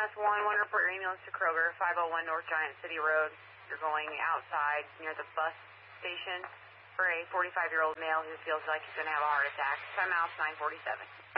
EMS 1, want to report your ambulance to Kroger, 501 North Giant City Road. You're going outside near the bus station for a 45-year-old male who feels like he's going to have a heart attack. Time out, 947.